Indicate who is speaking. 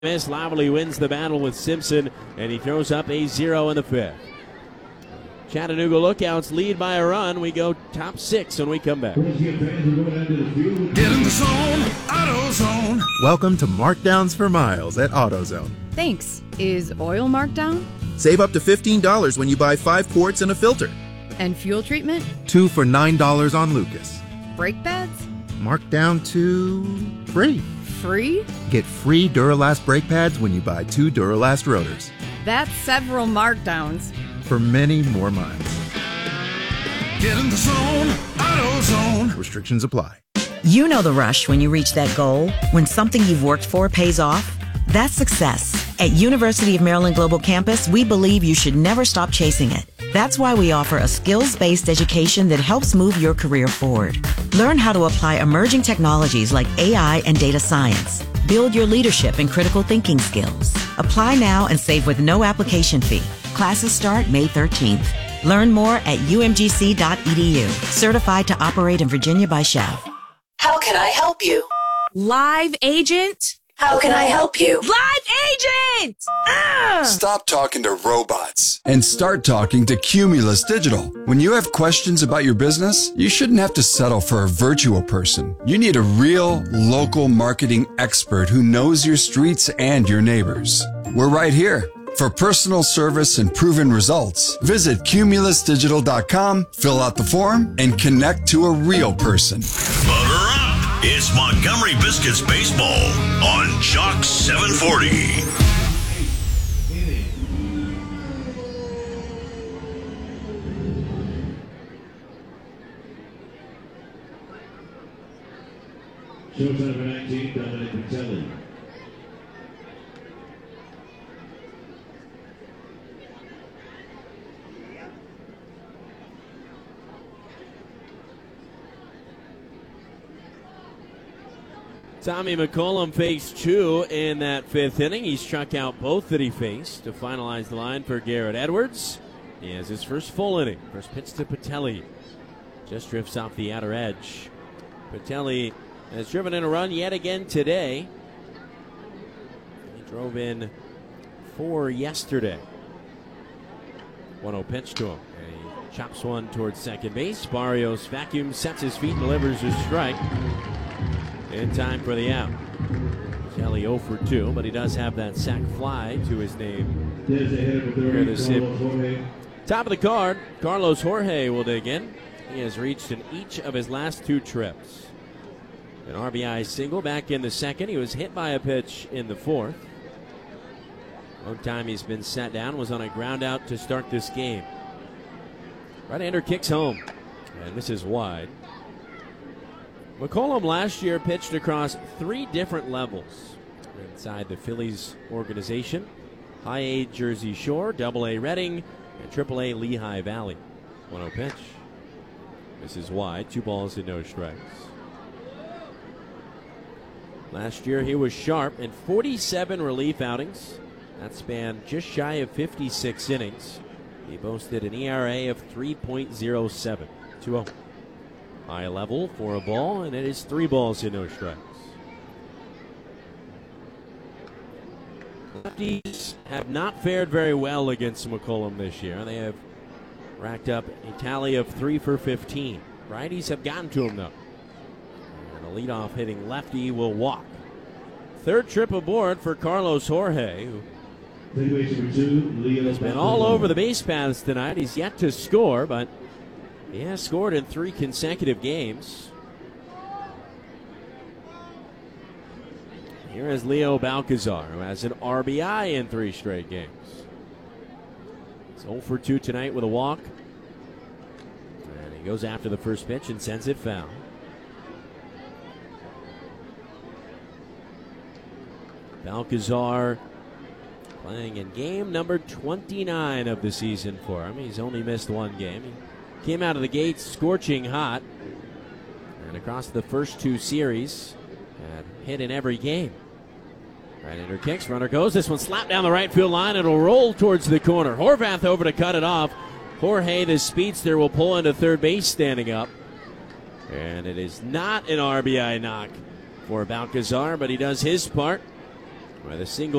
Speaker 1: Loverly wins the battle with Simpson, and he throws up a 0 in the fifth. Chattanooga Lookouts lead by a run. We go top 6 when we come back.
Speaker 2: Get in the zone, AutoZone.
Speaker 3: Welcome to Markdowns for Miles at AutoZone.
Speaker 4: Thanks. Is oil marked down?
Speaker 3: Save up to $15 when you buy 5 quarts and a filter.
Speaker 4: And fuel treatment?
Speaker 3: 2 for $9 on Lucas.
Speaker 4: Brake pads?
Speaker 3: Marked down to free.
Speaker 4: Free?
Speaker 3: Get free Duralast brake pads when you buy 2 Duralast rotors.
Speaker 4: That's several markdowns.
Speaker 3: For many more miles.
Speaker 2: Get in the zone, AutoZone.
Speaker 3: Restrictions apply.
Speaker 5: You know the rush when you reach that goal, when something you've worked for pays off. That's success. At University of Maryland Global Campus, we believe you should never stop chasing it. That's why we offer a skills-based education that helps move your career forward. Learn how to apply emerging technologies like AI and data science. Build your leadership and critical thinking skills. Apply now and save with no application fee. Classes start May 13th. Learn more at umgc.edu. Certified to operate in Virginia by Chev.
Speaker 6: How can I help you?
Speaker 7: Live agent?
Speaker 6: How can I help you?
Speaker 7: Live agent!
Speaker 8: Stop talking to robots and start talking to Cumulus Digital. When you have questions about your business, you shouldn't have to settle for a virtual person. You need a real local marketing expert who knows your streets and your neighbors. We're right here. For personal service and proven results, visit cumulusdigital.com, fill out the form, and connect to a real person.
Speaker 9: Butter up! It's Montgomery Biscuits Baseball on Chalk 740.
Speaker 2: Showtime for 19, Dominic Patelli.
Speaker 1: Tommy McCollum faced 2 in that 5th inning. He struck out both that he faced to finalize the line for Garrett Edwards. He has his first full inning. First pitch to Patelli. Just drifts off the outer edge. Patelli has driven in a run yet again today. He drove in 4 yesterday. 1-0 pitch to him. And he chops one towards second base. Barrios vacuums, sets his feet, and delivers a strike. In time for the out. Kelly 0 for 2, but he does have that sac fly to his name. Top of the card, Carlos Jorge will dig in. He has reached in each of his last 2 trips. An RBI single back in the 2nd. He was hit by a pitch in the 4th. One time he's been sat down was on a ground out to start this game. Right-hander kicks home, and this is wide. McCollum last year pitched across 3 different levels inside the Phillies organization. High A Jersey Shore, Double A Reading, and Triple A Lehigh Valley. 1-0 pitch. This is wide. 2 balls and no strikes. Last year he was sharp in 47 relief outings. That spanned just shy of 56 innings. He boasted an ERA of 3.07. 2-0. High level for a ball, and it is 3 balls and no strikes. Lefties have not fared very well against McCollum this year. They have racked up a tally of 3 for 15. Righties have gotten to him, though. And a leadoff hitting lefty will walk. 3rd trip aboard for Carlos Jorge, who has been all over the base paths tonight. He's yet to score, but he has scored in 3 consecutive games. Here is Leo Balcazar, who has an RBI in 3 straight games. He's 0 for 2 tonight with a walk. And he goes after the first pitch and sends it foul. Balcazar playing in game number 29 of the season for him. He's only missed 1 game. He came out of the gates scorching hot, and across the first 2 series, had hit in every game. Right-hander kicks, runner goes. This one slapped down the right field line. It'll roll towards the corner. Horvath over to cut it off. Jorge, the speedster, will pull into third base standing up. And it is not an RBI knock for Balcazar, but he does his part. with a single